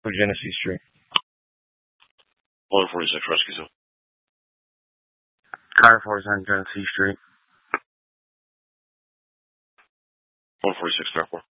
Genesee Street. 146 Rescue Zone. Car 4's on Genesee Street. 146 Dark 4.